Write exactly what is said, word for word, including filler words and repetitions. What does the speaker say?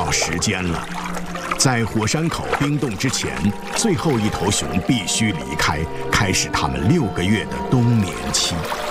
到时间了。在火山口冰冻之前，最后一头熊必须离开，开始它们六个月的冬眠期。